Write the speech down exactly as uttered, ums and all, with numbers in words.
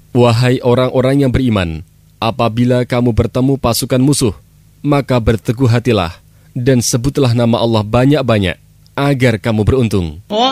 Wahai orang-orang yang beriman, apabila kamu bertemu pasukan musuh, maka berteguh hatilah dan sebutlah nama Allah banyak-banyak agar kamu beruntung.